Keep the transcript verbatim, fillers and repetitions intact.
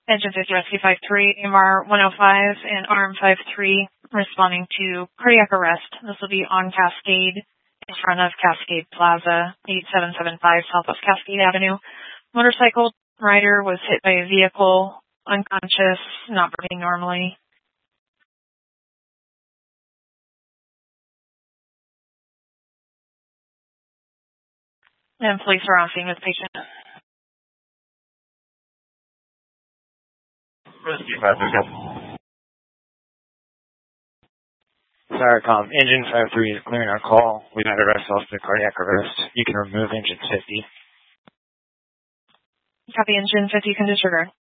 Engine fifty Rescue five three, A M R one oh five, and A R M five three responding to cardiac arrest. This will be on Cascade in front of Cascade Plaza, eight seven seven five Southwest Cascade Avenue. Motorcycle rider was hit by a vehicle, unconscious, not breathing normally. And police are on scene with patient. Rescue five three. Starcom, engine five three is clearing our call. We've had arrest off the cardiac arrest. You can remove engine fifty. Copy, engine fifty, you can disregard.